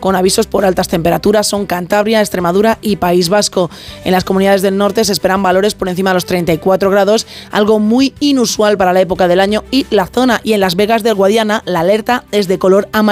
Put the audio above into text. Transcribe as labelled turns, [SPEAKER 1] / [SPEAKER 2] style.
[SPEAKER 1] con avisos por altas temperaturas son Cantabria, Extremadura y País Vasco. En las comunidades del norte se esperan valores por encima de los 34 grados, algo muy inusual para la época del año y la zona. Y en Las Vegas del Guadiana la alerta es de color amarillo